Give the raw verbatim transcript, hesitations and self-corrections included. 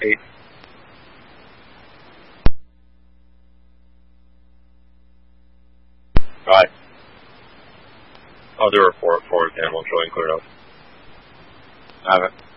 eight. Right. I'll do a report for it, and we'll join clear up. Have it.